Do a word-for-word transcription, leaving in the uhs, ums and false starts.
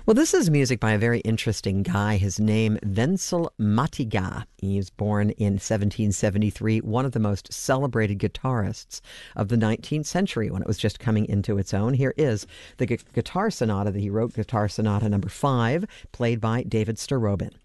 Well, this is music by a very interesting guy. His name, Wenzel Matiga. He was born in seventeen seventy-three, one of the most celebrated guitarists of the nineteenth century when it was just coming into its own. Here is the gu- guitar sonata that he wrote, Guitar Sonata number five, played by David Starobin.